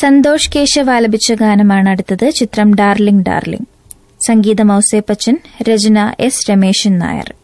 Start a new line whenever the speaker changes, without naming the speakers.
സന്തോഷ് കേശവ് ആലപിച്ച ഗാനമാണ് അടുത്തത്. ചിത്രം ഡാർലിംഗ് ഡാർലിംഗ്. സംഗീതം ഔസേപ്പച്ചൻ, രചന എസ് രമേശൻ നായർ.